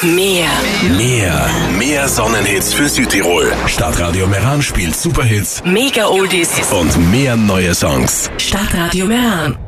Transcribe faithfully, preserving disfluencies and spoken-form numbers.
Mehr. Mehr. Mehr Sonnenhits für Südtirol. Stadtradio Meran spielt Superhits, Mega Oldies und mehr neue Songs. Stadtradio Meran.